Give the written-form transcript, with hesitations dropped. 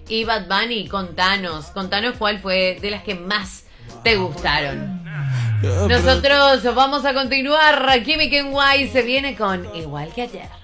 y Bad Bunny. Contanos cuál fue de las que más te gustaron. Nosotros vamos a continuar. Chemical White se viene con Igual que ayer.